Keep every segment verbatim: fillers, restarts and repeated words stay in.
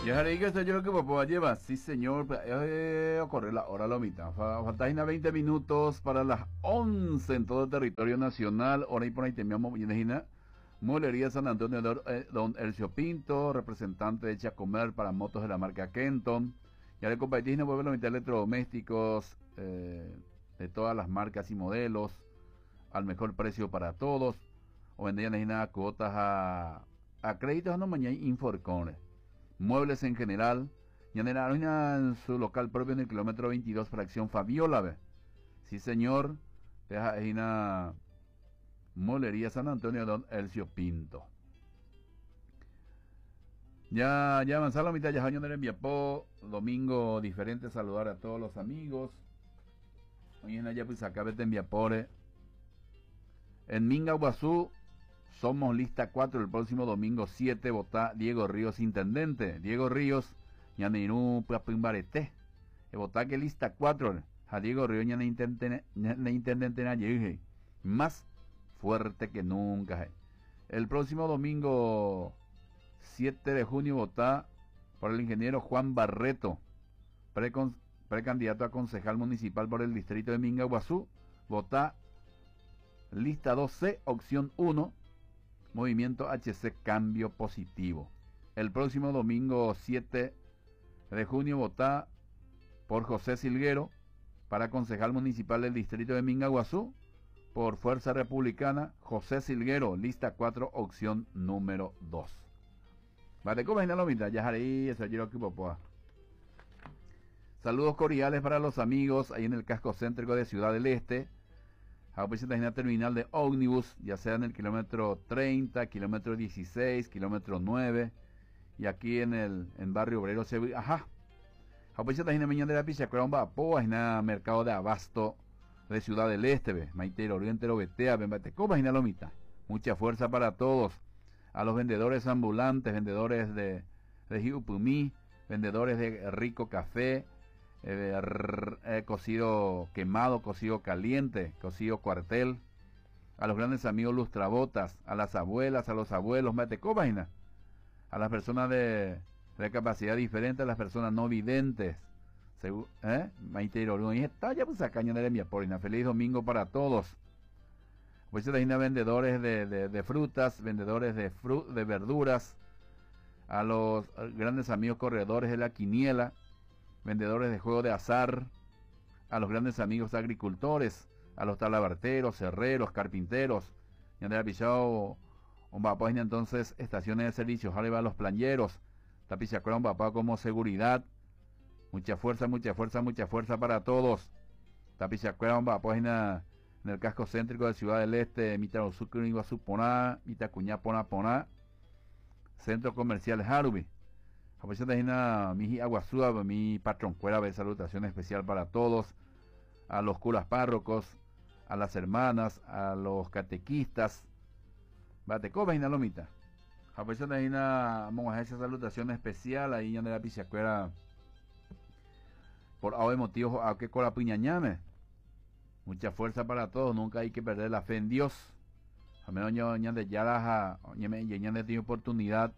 Ya haré que yo lo que puedo llevar. Sí, señor. Eh, ocurre la hora la mitad. Faltan veinte minutos para las once en todo el territorio nacional. Hora y por ahí teníamos Molería San Antonio, eh, don Elcio Pinto, representante de Chacomer para motos de la marca Kenton. Ya le compartí, vuelve la mitad de electrodomésticos eh, de todas las marcas y modelos al mejor precio para todos. O vendían nada cuotas a, a créditos no mañana Inforcone. Muebles en general, y en su local propio en el kilómetro veintidós, fracción Fabiola, ¿ve? Sí, señor, deja ahí una Molería San Antonio, don Elcio Pinto. Ya, ya avanzado la mitad, ya año en Viapó, domingo diferente, saludar a todos los amigos. Hoy en allá pues acá vete en Viapore. En Minga, Guazú, somos lista cuatro el próximo domingo siete, vota Diego Ríos, intendente. Diego Ríos, ya ne irú Puapimbarete. Vota que lista cuatro, a Diego Ríos ya ne intendente, ne intendente na llegue. Más fuerte que nunca. El próximo domingo siete de junio vota por el ingeniero Juan Barreto, precandidato a concejal municipal por el distrito de Minga, Guazú. Vota lista dos C, opción uno. Movimiento H C Cambio Positivo. El próximo domingo siete de junio vota por José Silguero para concejal municipal del distrito de Minga, Guazú. Por Fuerza Republicana, José Silguero, lista cuatro, opción número dos. Vale, ¿cómo es la mitad? Ya haré eso, yo que popoa. Saludos cordiales para los amigos ahí en el casco céntrico de Ciudad del Este. A la terminal de ómnibus, ya sea en el kilómetro treinta, kilómetro dieciséis, kilómetro nueve, y aquí en el en Barrio Obrero se ajá. A la mañana de la pizza, cromba, poa, es nada mercado de abasto de Ciudad del Este, ve, Maitero, Oriente, Betea, Bembate, comas y Lomita. Mucha fuerza para todos. A los vendedores ambulantes, vendedores de, de Hiupumí, vendedores de rico café, Eh, eh, cocido quemado, cocido caliente, cocido cuartel, a los grandes amigos lustrabotas, a las abuelas, a los abuelos, mate cobaina, a las personas de, de capacidad diferente, a las personas no videntes, ¿eh? Maiteiro, y está ya pues acá de mi aporina. Feliz domingo para todos. Pues se imagina vendedores de, de, de frutas, vendedores de fru de verduras, a los grandes amigos corredores de la quiniela, vendedores de juego de azar, a los grandes amigos agricultores, a los talabarteros, herreros, carpinteros, y Andrea Pichao, un papá entonces estaciones de servicio, jale va a los playeros, tapizacrón, papá como seguridad, mucha fuerza, mucha fuerza, mucha fuerza para todos. Tapizacrón, papá en el casco céntrico de Ciudad del Este, Mitarosucro, Iguazú, Poná, Mitacuñá, Poná, Poná, Centro Comercial Harubi. A mi Aguazúa, mi patrón cuera, salutación especial para todos, a los curas párrocos, a las hermanas, a los catequistas. Bate coba y lomita. A pesar de una esa salutación especial ahí en la pichacuera por ahora motivos a que cola piñañame. Mucha fuerza para todos, nunca hay que perder la fe en Dios. A menos yo de ya la ya de oportunidad.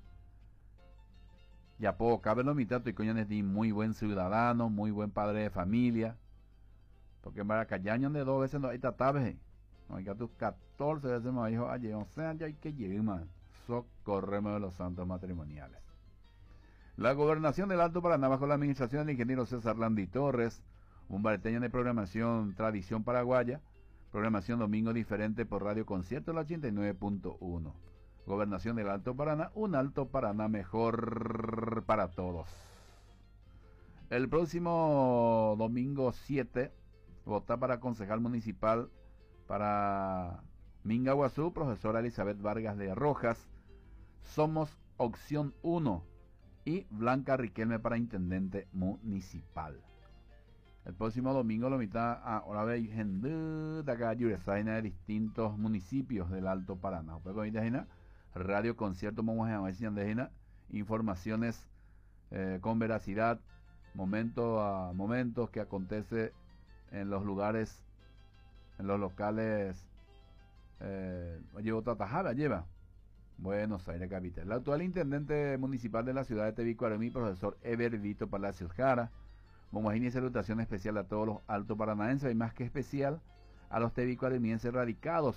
Ya puedo cabe lo mitad, y coño de muy buen ciudadano, muy buen padre de familia. Porque en Maracayaño de dos veces no hay tatabe. No hay que tus catorce veces me dijo ayer, o sea, ya hay que llegar, socorremos de los santos matrimoniales. La gobernación del Alto Paraná bajo la administración del ingeniero César Landy Torres, un bareteño de programación tradición paraguaya, programación domingo diferente por Radio Concierto el ochenta y nueve punto uno. Gobernación del Alto Paraná, un Alto Paraná mejor para todos. El próximo domingo siete, vota para concejal municipal para Minga, Guazú, profesora Elizabeth Vargas de Rojas. Somos opción uno. Y Blanca Riquelme para intendente municipal. El próximo domingo lo mitad a hora de gente de acá de distintos municipios del Alto Paraná. Radio Concierto informaciones eh, con veracidad, momento a momentos que acontece en los lugares, en los locales. Eh, llevo Tatajara, lleva Buenos Aires capital. El actual intendente municipal de la ciudad de Tebicuaremí, profesor Eber Vito Palacios Jara, bombajín y salutación especial a todos los alto paranaenses y más que especial a los tebicuaremienses radicados